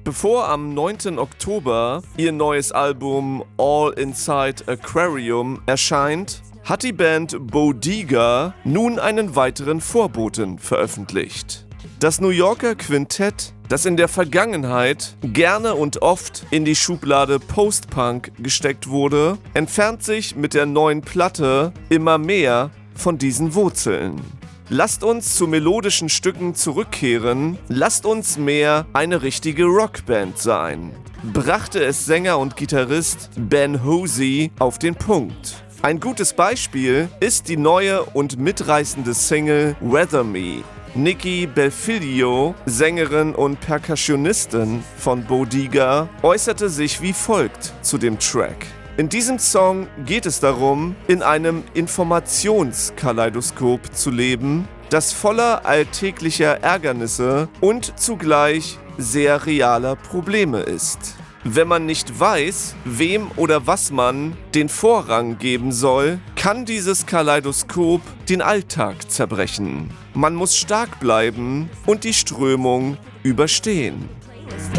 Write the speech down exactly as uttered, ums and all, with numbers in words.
Bevor am neunten Oktober ihr neues Album All Inside Aquarium erscheint, hat die Band Bodiga nun einen weiteren Vorboten veröffentlicht. Das New Yorker Quintett, das in der Vergangenheit gerne und oft in die Schublade Post-Punk gesteckt wurde, entfernt sich mit der neuen Platte immer mehr von diesen Wurzeln. Lasst uns zu melodischen Stücken zurückkehren, lasst uns mehr eine richtige Rockband sein, brachte es Sänger und Gitarrist Ben Hosey auf den Punkt. Ein gutes Beispiel ist die neue und mitreißende Single Weather Me. Nikki Belfiglio, Sängerin und Percussionistin von Bodiga, äußerte sich wie folgt zu dem Track. In diesem Song geht es darum, in einem Informationskaleidoskop zu leben, das voller alltäglicher Ärgernisse und zugleich sehr realer Probleme ist. Wenn man nicht weiß, wem oder was man den Vorrang geben soll, kann dieses Kaleidoskop den Alltag zerbrechen. Man muss stark bleiben und die Strömung überstehen.